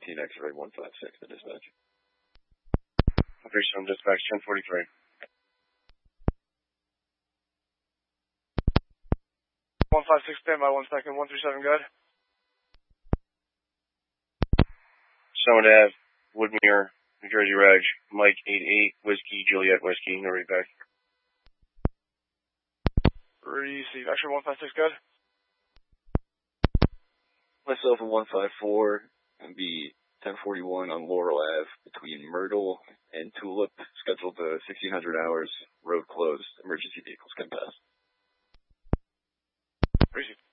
18 X-ray 156 to dispatch. Operation dispatch 1043. 156 standby 1 second, 137 good. Someone to have Woodmere, New Jersey Reg, Mike 88, Whiskey, Juliet Whiskey, no read back. Receive, actually 156 good. Myself at 154 and be 1041 on Laurel Ave between Myrtle and Tulip, scheduled to 1600 hours, road closed, emergency vehicles can pass. Receive.